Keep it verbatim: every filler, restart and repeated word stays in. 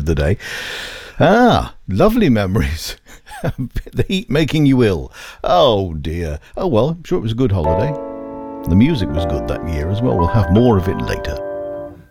the day. Ah, lovely memories. The heat making you ill. Oh dear. Oh well, I'm sure it was a good holiday. The music was good that year as well. We'll have more of it later.